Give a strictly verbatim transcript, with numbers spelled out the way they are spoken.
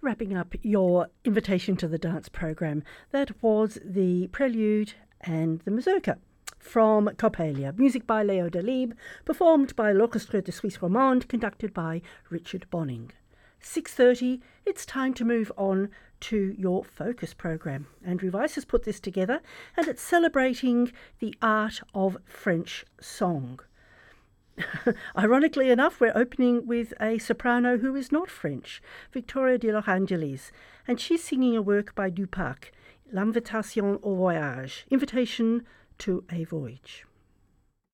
Wrapping up your invitation to the dance program, that was the Prelude and the Mazurka from Coppelia, music by Leo Delibes, performed by l'Orchestre de Suisse Romande, conducted by Richard Bonning. six thirty, it's time to move on to your focus program. Andrew Weiss has put this together, and it's celebrating the art of French song. Ironically enough, we're opening with a soprano who is not French, Victoria de los Angeles, and she's singing a work by Dupac, L'Invitation au Voyage, Invitation to a Voyage.